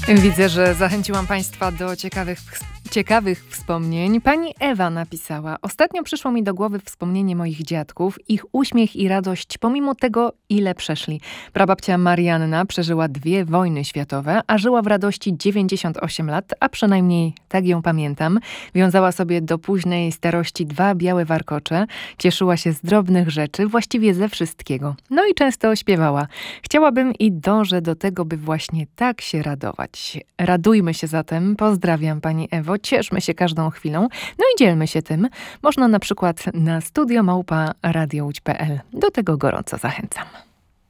Widzę, że zachęciłam Państwa do ciekawych wspomnień. Pani Ewa napisała: ostatnio przyszło mi do głowy wspomnienie moich dziadków, ich uśmiech i radość pomimo tego, ile przeszli. Prababcia Marianna przeżyła 2 wojny światowe, a żyła w radości 98 lat, a przynajmniej tak ją pamiętam. Wiązała sobie do późnej starości 2 białe warkocze, cieszyła się z drobnych rzeczy, właściwie ze wszystkiego. No i często śpiewała. Chciałabym i dążę do tego, by właśnie tak się radować. Radujmy się zatem. Pozdrawiam Pani Ewo. Cieszmy się każdą chwilą. No i dzielmy się tym. Można na przykład na studio@radiołódź.pl. Do tego gorąco zachęcam.